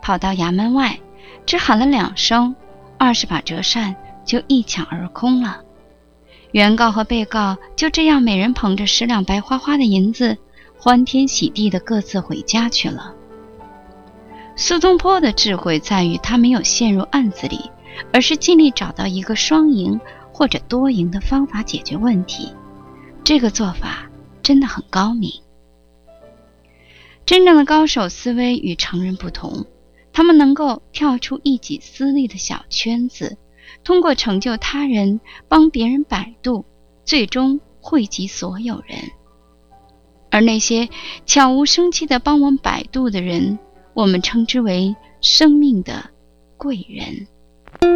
跑到衙门外，只喊了2声，20把折扇就一抢而空了。原告和被告就这样每人捧着10两白花花的银子，欢天喜地的各自回家去了。苏东坡的智慧在于他没有陷入案子里，而是尽力找到一个双赢或者多赢的方法解决问题。这个做法真的很高明。真正的高手思维与常人不同，他们能够跳出一己私利的小圈子，通过成就他人，帮别人摆渡，最终惠及所有人。而那些悄无声息地帮我们摆渡的人，我们称之为生命的贵人。